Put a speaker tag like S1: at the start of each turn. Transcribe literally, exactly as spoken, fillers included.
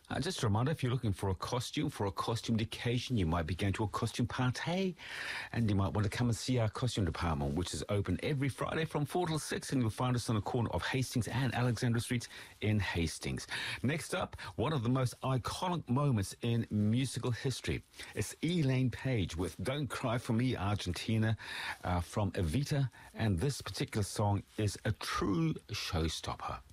S1: Uh, just a reminder, if you're looking for a costume, for a costume occasion, you might be going to a costume party, and you might want to come and see our costume department, which is open every Friday from four till six, and you'll find us on the corner of Hastings and Alexandra Streets in Hastings. Next up, one of the most iconic moments in musical history. It's Elaine Paige with Don't Cry For Me, Argentina, uh, from Evita, and this particular song is a true showstopper.